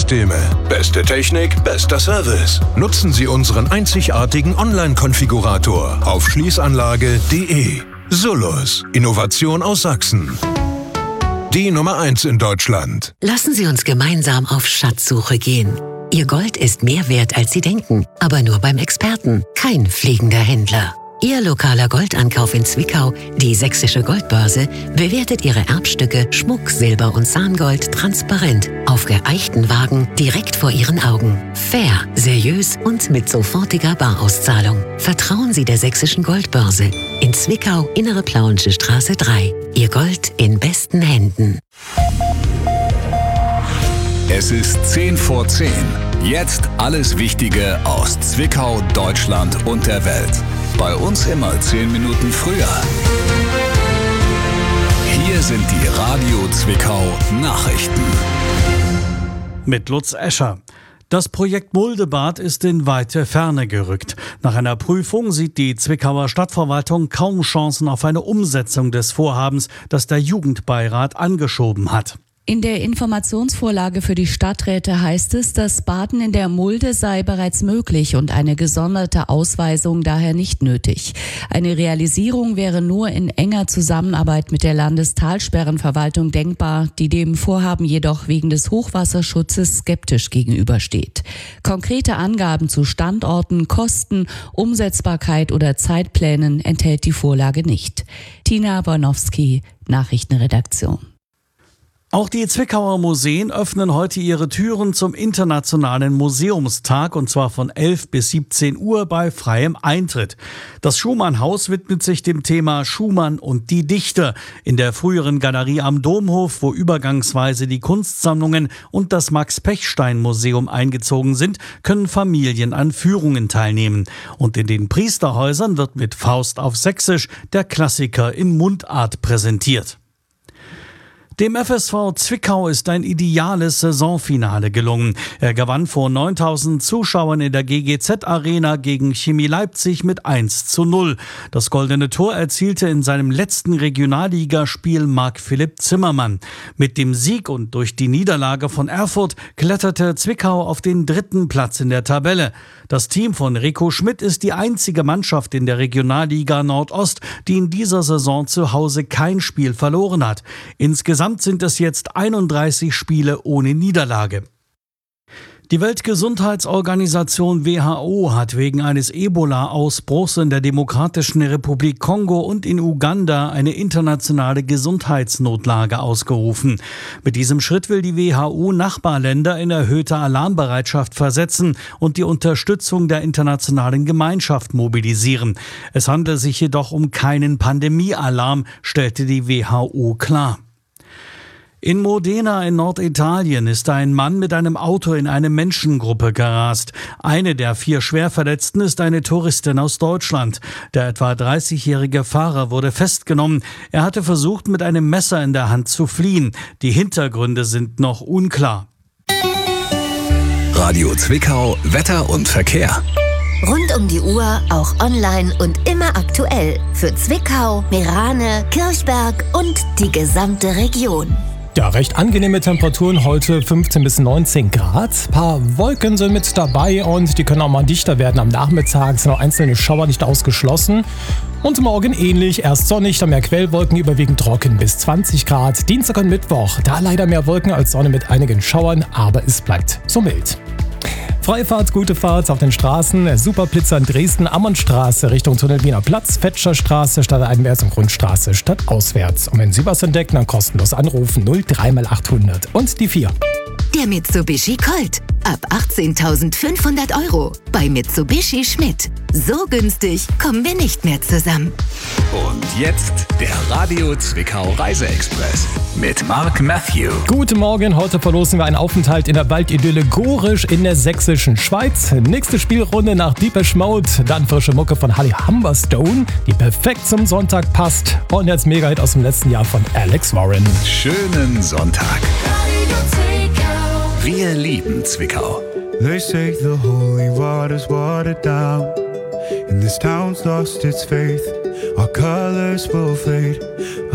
Betriebssysteme, beste Technik, bester Service. Nutzen Sie unseren einzigartigen Online-Konfigurator auf schließanlage.de. Solus, Innovation aus Sachsen. Die Nummer 1 in Deutschland. Lassen Sie uns gemeinsam auf Schatzsuche gehen. Ihr Gold ist mehr wert, als Sie denken, aber nur beim Experten, kein fliegender Händler. Ihr lokaler Goldankauf in Zwickau, die Sächsische Goldbörse, bewertet Ihre Erbstücke Schmuck, Silber und Zahngold transparent auf geeichten Wagen direkt vor Ihren Augen. Fair, seriös und mit sofortiger Barauszahlung. Vertrauen Sie der Sächsischen Goldbörse in Zwickau, Innere Plauensche Straße 3. Ihr Gold in besten Händen. Es ist 10 vor 10. Jetzt alles Wichtige aus Zwickau, Deutschland und der Welt. Bei uns immer 10 Minuten früher. Hier sind die Radio Zwickau Nachrichten. Mit Lutz Escher. Das Projekt Muldebad ist in weite Ferne gerückt. Nach einer Prüfung sieht die Zwickauer Stadtverwaltung kaum Chancen auf eine Umsetzung des Vorhabens, das der Jugendbeirat angeschoben hat. In der Informationsvorlage für die Stadträte heißt es, das Baden in der Mulde sei bereits möglich und eine gesonderte Ausweisung daher nicht nötig. Eine Realisierung wäre nur in enger Zusammenarbeit mit der Landestalsperrenverwaltung denkbar, die dem Vorhaben jedoch wegen des Hochwasserschutzes skeptisch gegenübersteht. Konkrete Angaben zu Standorten, Kosten, Umsetzbarkeit oder Zeitplänen enthält die Vorlage nicht. Tina Bornowski, Nachrichtenredaktion. Auch die Zwickauer Museen öffnen heute ihre Türen zum Internationalen Museumstag, und zwar von 11 bis 17 Uhr bei freiem Eintritt. Das Schumann-Haus widmet sich dem Thema Schumann und die Dichter. In der früheren Galerie am Domhof, wo übergangsweise die Kunstsammlungen und das Max-Pechstein-Museum eingezogen sind, können Familien an Führungen teilnehmen. Und in den Priesterhäusern wird mit Faust auf Sächsisch der Klassiker in Mundart präsentiert. Dem FSV Zwickau ist ein ideales Saisonfinale gelungen. Er gewann vor 9.000 Zuschauern in der GGZ-Arena gegen Chemie Leipzig mit 1:0. Das goldene Tor erzielte in seinem letzten Regionalligaspiel Marc-Philipp Zimmermann. Mit dem Sieg und durch die Niederlage von Erfurt kletterte Zwickau auf den 3. Platz in der Tabelle. Das Team von Rico Schmidt ist die einzige Mannschaft in der Regionalliga Nordost, die in dieser Saison zu Hause kein Spiel verloren hat. Insgesamt sind es jetzt 31 Spiele ohne Niederlage. Die Weltgesundheitsorganisation WHO hat wegen eines Ebola-Ausbruchs in der Demokratischen Republik Kongo und in Uganda eine internationale Gesundheitsnotlage ausgerufen. Mit diesem Schritt will die WHO Nachbarländer in erhöhte Alarmbereitschaft versetzen und die Unterstützung der internationalen Gemeinschaft mobilisieren. Es handelt sich jedoch um keinen Pandemiealarm, stellte die WHO klar. In Modena in Norditalien ist ein Mann mit einem Auto in eine Menschengruppe gerast. Eine der 4 Schwerverletzten ist eine Touristin aus Deutschland. Der etwa 30-jährige Fahrer wurde festgenommen. Er hatte versucht, mit einem Messer in der Hand zu fliehen. Die Hintergründe sind noch unklar. Radio Zwickau, Wetter und Verkehr. Rund um die Uhr, auch online und immer aktuell. Für Zwickau, Meerane, Kirchberg und die gesamte Region. Ja, recht angenehme Temperaturen heute, 15 bis 19 Grad. Ein paar Wolken sind mit dabei und die können auch mal dichter werden am Nachmittag. Es sind auch einzelne Schauer nicht ausgeschlossen. Und morgen ähnlich, erst sonnig, dann mehr Quellwolken, überwiegend trocken bis 20 Grad. Dienstag und Mittwoch, da leider mehr Wolken als Sonne mit einigen Schauern, aber es bleibt so mild. Freifahrt, gute Fahrt auf den Straßen. Superblitzer in Dresden, Ammonstraße Richtung Tunnel Wiener Platz, Fetscherstraße statt einwärts und Grundstraße statt auswärts. Und wenn Sie was entdecken, dann kostenlos anrufen 03x800 und die 4. Der Mitsubishi Colt. Ab 18.500 € bei Mitsubishi Schmidt. So günstig kommen wir nicht mehr zusammen. Und jetzt der Radio Zwickau Reiseexpress mit Mark Matthew. Guten Morgen, heute verlosen wir einen Aufenthalt in der Waldidylle Gorisch in der sächsischen Schweiz. Nächste Spielrunde nach Depeche Mode, dann frische Mucke von Holly Humberstone, die perfekt zum Sonntag passt. Und jetzt Mega-Hit aus dem letzten Jahr von Alex Warren. Schönen Sonntag. Wir lieben Zwickau. They say the holy water's watered down, and this town's lost its faith. Our colors will fade.